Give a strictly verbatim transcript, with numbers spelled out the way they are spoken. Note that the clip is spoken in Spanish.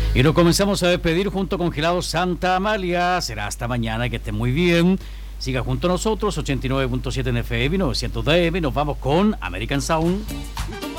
Y nos comenzamos a despedir junto con Gelado Santa Amalia. Será hasta mañana, que esté muy bien. Siga junto a nosotros, ochenta y nueve punto siete en F M, novecientos D M. Nos vamos con American Sound.